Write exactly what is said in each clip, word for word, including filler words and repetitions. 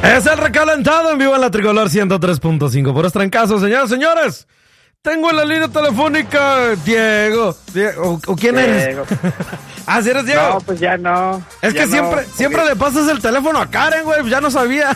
Es el recalentado en vivo en la Tricolor ciento tres punto cinco. Por trancazo, señoras y señores. Tengo en la línea telefónica Diego. Diego ¿O, o quién Diego. eres? Ah, ¿sí eres Diego? No, pues ya no. Es ya que siempre, no, siempre porque... le pasas el teléfono a Karen, güey. Ya no sabía.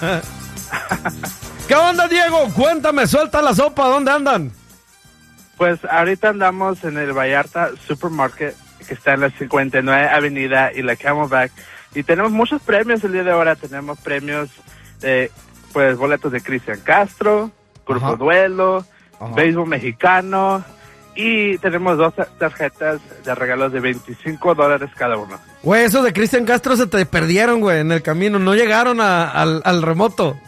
¿Qué onda, Diego? Cuéntame, suelta la sopa. ¿Dónde andan? Pues ahorita andamos en el Vallarta Supermarket, que está en la cincuenta y nueve Avenida y la Camelback. Y tenemos muchos premios el día de ahora. Tenemos premios de, pues, boletos de Cristian Castro, Grupo Ajá. Duelo, Ajá. Béisbol Mexicano. Y tenemos dos tarjetas de regalos de veinticinco dólares cada uno. Güey, esos de Cristian Castro se te perdieron, güey, en el camino. No llegaron a, al, al remoto.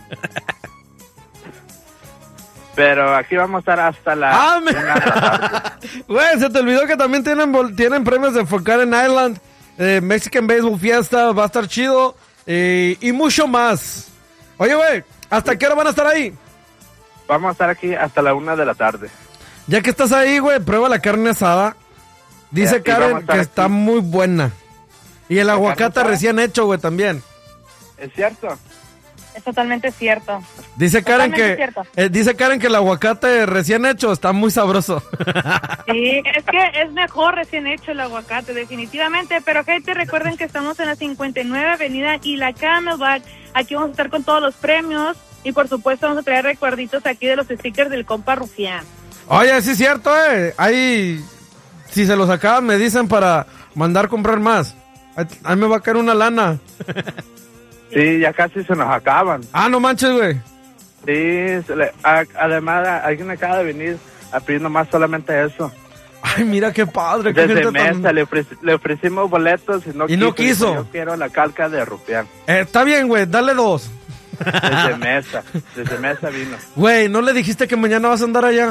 Pero aquí vamos a estar hasta la... ¡Ah, me... Güey, se te olvidó que también tienen, tienen premios de Forgotten Island, eh, Mexican Baseball Fiesta, va a estar chido, eh, y mucho más. Oye, güey, ¿hasta qué hora van a estar ahí? Vamos a estar aquí hasta la una de la tarde. Ya que estás ahí, güey, prueba la carne asada. Dice yeah, Karen que aquí. Está muy buena. Y el aguacate recién hecho, güey, también. ¿Es cierto? Es totalmente cierto. Dice Karen que eh, dice Karen que el aguacate recién hecho está muy sabroso. Sí, es que es mejor recién hecho el aguacate, definitivamente. Pero gente, recuerden que estamos en la cincuenta y nueve Avenida y la Camelback. Aquí vamos a estar con todos los premios. Y por supuesto vamos a traer recuerditos aquí de los stickers del compa Rufián. Oye, sí es cierto, eh. Ahí, si se los acaban, me dicen para mandar a comprar más. Ahí, ahí me va a caer una lana. Sí, ya casi se nos acaban. Ah, no manches, güey. Sí, se le, a, además alguien acaba de venir a pedir nomás solamente eso. Ay, mira qué padre. Desde qué Mesa tan... le, ofreci, le ofrecimos boletos y no y quiso. No quiso. Yo quiero la calca de Rufián. Eh, está bien, güey, dale dos. Desde Mesa, desde Mesa vino. Güey, ¿no le dijiste que mañana vas a andar allá?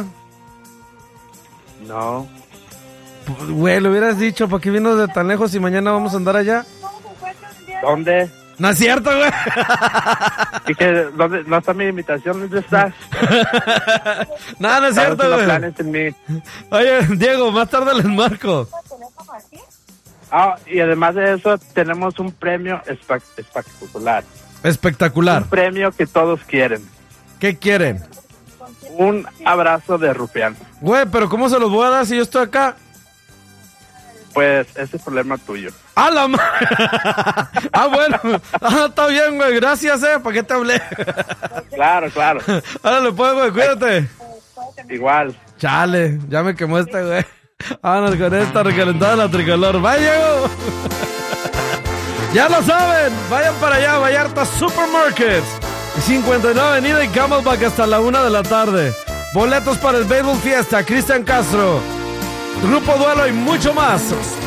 No. Pues, güey, le hubieras dicho, ¿para qué vino de tan lejos y mañana vamos a andar allá? ¿Dónde? No es cierto, güey. ¿Y que, dónde, no está mi invitación? ¿Dónde estás? No, no es cierto, güey. Planes en mí. Oye, Diego, más tarde les marco. Ah, y además de eso, tenemos un premio espe- espectacular. Espectacular. Un premio que todos quieren. ¿Qué quieren? Un abrazo de Rufián. Güey, pero ¿cómo se los voy a dar si yo estoy acá? Pues ese es problema tuyo. ¡Ah, la ma... Ah, bueno. Ah, está bien, güey. Gracias, eh. ¿Para qué te hablé? Claro, claro. Árale, pues, güey. Cuídate. Igual. Chale. Ya me quemó este, güey. Vámonos con esta recalentada la Tricolor. ¡Vaya! Ya lo saben. Vayan para allá. Vallarta Supermarkets. cincuenta y nueve Avenida y Camelback hasta la una de la tarde. Boletos para el Baseball Fiesta. Cristian Castro. Grupo Duelo y mucho más.